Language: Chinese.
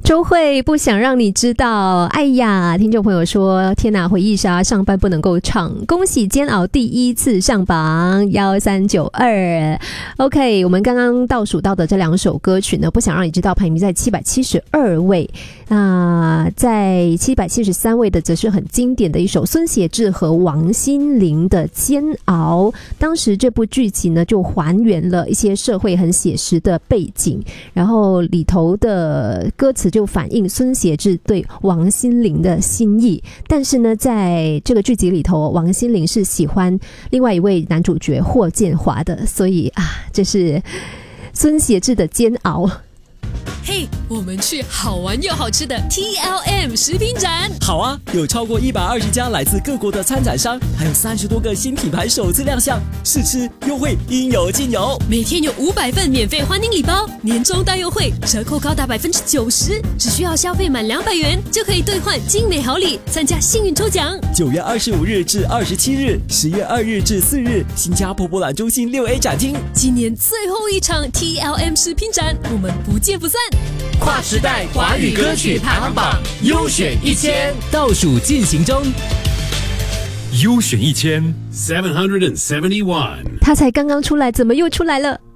周慧不想让你知道，哎呀，听众朋友说，天哪，回忆杀上班不能够唱，恭喜煎熬第一次上榜1392。OK， 我们刚刚倒数到的这两首歌曲呢，不想让你知道排名在772位，在773位的则是很经典的一首孙协志和王心凌的《煎熬》。当时这部剧集呢，就还原了一些社会很写实的背景，然后里头的歌词就反映孙协志对王心凌的心意。但是呢，在这个剧集里头，王心凌是喜欢另外一位男主角霍建华的，所以这是孙协志的煎熬。 嘿，我们去好玩又好吃的 TLM 食品展。 好啊，有超过120家来自各国的参展商，还有30多个新品牌首次亮相，试吃优惠应有尽有。 每天有500份免费欢迎礼包，年终大优惠，折扣高达90%，只需要消费满200元就可以兑换精美好礼，参加幸运抽奖。 9月25日至27日，10月2日至4日，新加坡博览中心6A 展厅。 今年最后一场 TLM 食品展，我们不见不散。 跨时代华语歌曲排行榜优选1000倒数进行中。 优选1000 771， 他才刚刚出来，怎么又出来了？